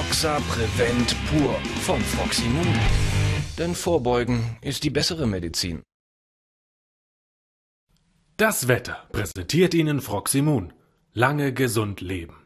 Axa Prevent Pur von Froximund. Denn Vorbeugen ist die bessere Medizin. Das Wetter präsentiert Ihnen Froximund. Lange gesund leben.